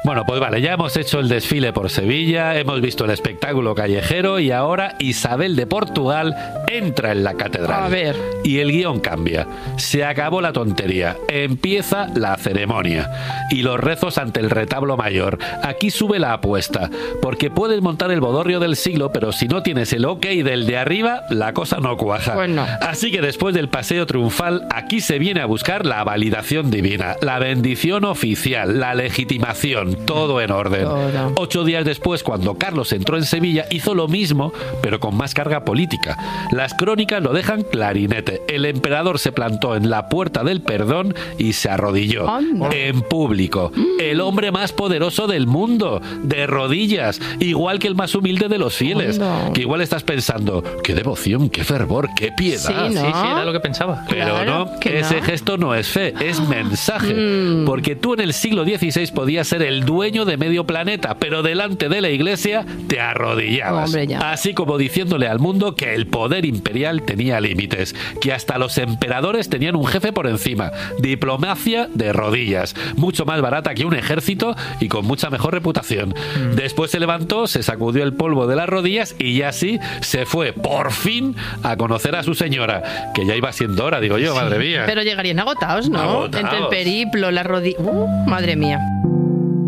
Bueno, pues vale, ya hemos hecho el desfile por Sevilla, hemos visto el espectáculo callejero y ahora Isabel de Portugal entra en la catedral. A ver. Y el guión cambia. Se acabó la tontería. Empieza la ceremonia. Y los rezos ante el retablo mayor. Aquí sube la apuesta. Porque puedes montar el bodorrio del siglo, pero si no tienes el ok del de arriba, la cosa no cuaja. Pues no. Así que después del paseo triunfal, aquí se viene a buscar la validación divina, la bendición oficial, la legitimación, todo en orden. Todo. 8 días después, cuando Carlos entró en Sevilla, hizo lo mismo, pero con más carga política. Las crónicas lo dejan clarinete. El emperador se plantó en la puerta del perdón y se arrodilló. Anda. En público. El hombre más poderoso del mundo, de rodillas, igual que el más humilde de los fieles. Anda. Que igual estás pensando, qué devoción, qué fervor, qué piedad. Sí, ¿no? Sí, era lo que pensaba. Pero Claro, no, que ese no. gesto no es fe, es mensaje. Porque tú en el siglo XVI podías ser el dueño de medio planeta, pero delante de la iglesia te arrodillabas. Hombre, ya. Así como diciéndole al mundo que el poder imperial tenía límites, que hasta los emperadores tenían un jefe por encima. Diplomacia de rodillas, mucho más barata que un ejército y con mucha mejor reputación. Después se levantó, se sacudió el polvo de las rodillas y ya sí se fue por fin a conocer a su señora, que ya iba siendo hora, digo yo, madre mía. Pero llegarían agotados, ¿no? Agotados. Entre el periplo, la rodilla... madre mía.